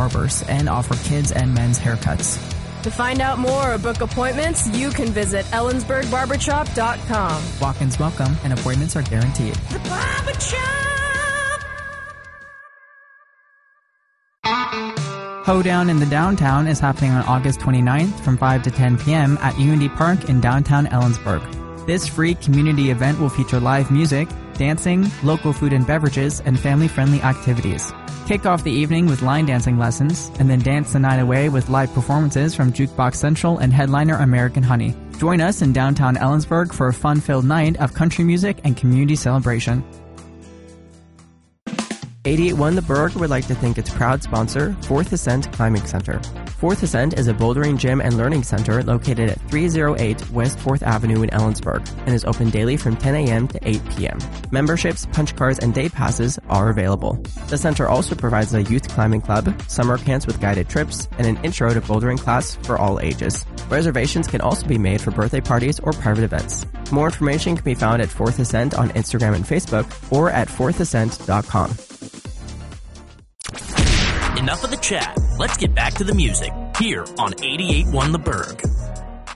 barbers and offer kids and men's haircuts. To find out more or book appointments, you can visit ellensburgbarbershop.com. Walk-ins welcome and appointments are guaranteed. The Barber Shop! Hoedown in the Downtown is happening on August 29th from 5 to 10 p.m. at UND Park in downtown Ellensburg. This free community event will feature live music, dancing, local food and beverages, and family-friendly activities. Kick off the evening with line dancing lessons, and then dance the night away with live performances from Jukebox Central and headliner American Honey. Join us in downtown Ellensburg for a fun-filled night of country music and community celebration. 881 The Berg would like to thank its proud sponsor, Fourth Ascent Climbing Center. Fourth Ascent is a bouldering gym and learning center located at 308 West 4th Avenue in Ellensburg and is open daily from 10 a.m. to 8 p.m. Memberships, punch cards, and day passes are available. The center also provides a youth climbing club, summer camps with guided trips, and an intro to bouldering class for all ages. Reservations can also be made for birthday parties or private events. More information can be found at Fourth Ascent on Instagram and Facebook or at fourthascent.com. Enough of the chat. Let's get back to the music here on 88.1 The Berg.